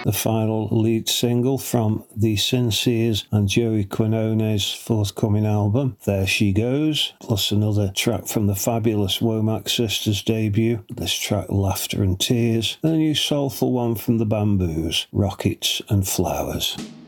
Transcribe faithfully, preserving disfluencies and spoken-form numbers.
the final lead single from The Sinceres and Joey Quinones' forthcoming album, There She Goes, plus another track from the fabulous Womack Sisters debut, this track Laughter and Tears, and a new soulful one from the Bamboos, Rockets and Flowers.